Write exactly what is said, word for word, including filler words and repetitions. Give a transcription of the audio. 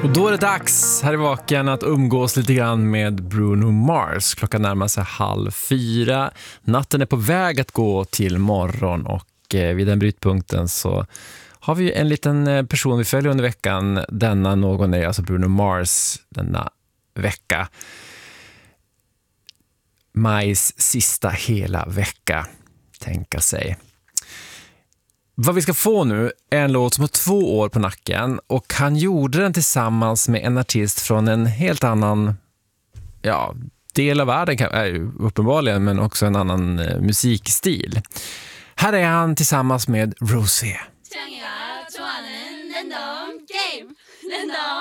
Och då är det dags här i Vaken att umgås lite grann med Bruno Mars. Klockan närmar sig halv fyra. Natten är på väg att gå till morgon och eh, vid den brytpunkten så har vi en liten person vi följer under veckan. Denna någon är alltså Bruno Mars denna vecka. Majs sista hela vecka, tänka sig. Vad vi ska få nu är en låt som har två år på nacken och han gjorde den tillsammans med en artist från en helt annan ja, del av världen är uppenbarligen, men också en annan eh, musikstil. Här är han tillsammans med Rosie.